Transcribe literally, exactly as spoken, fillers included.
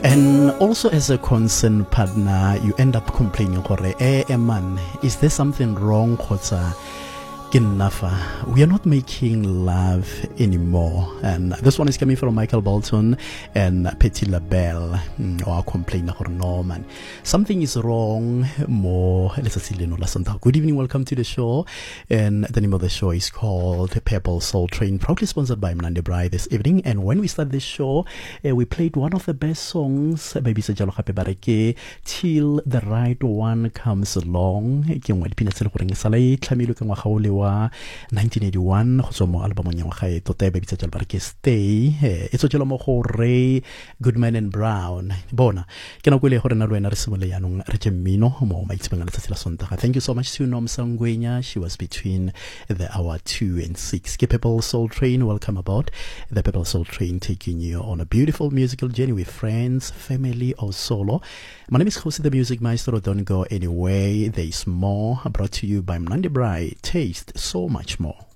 And also as a concerned partner, you end up complaining, eh, eh man, is there something wrong? We are not making love anymore. And this one is coming from Michael Bolton and Petit LaBelle, or complain no man, something is wrong. More good evening, welcome to the show. And the name of the show is called Purple Soul Train, proudly sponsored by Mnandi Brai this evening. And when we start this show, uh, we played one of the best songs, Baby Sajalo Happy Bareke, Till the Right One Comes Along. nineteen eighty-one go tswa mo albumong ya ngwaga e tota Baby Sajalo Bareke Stay. E tswa mo go Ray Goodman and Brown. Bona ke na go le gore na lwena re simole yanong re je mmino mo maitsebeng a letsatsi la Sontaga. Thank you so much to Nom Sangwenya. She was between the hour two and six. Ke Purple Soul Train, welcome aboard the Purple Soul Train, taking you on a beautiful musical journey with friends, family or solo. My name is Jose the Music Maestro. Don't go anywhere. There is more, brought to you by Mnandi Brai. Taste so much more.